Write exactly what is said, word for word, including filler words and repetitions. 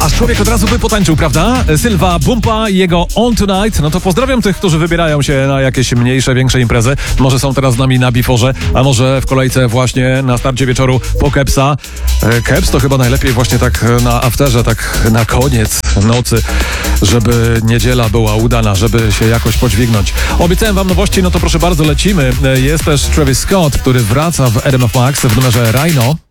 Aż człowiek od razu by potańczył, prawda? Sylwa Bumpa i jego On Tonight. No to pozdrawiam tych, którzy wybierają się na jakieś mniejsze, większe imprezy. Może są teraz z nami na biforze, a może w kolejce właśnie na starcie wieczoru po Kepsa. Keps to chyba najlepiej właśnie tak na afterze, tak na koniec nocy, żeby niedziela była udana, żeby się jakoś podźwignąć. Obiecałem wam nowości, no to proszę bardzo, lecimy. Jest też Travis Scott, który wraca w R M F Max w numerze Rhino.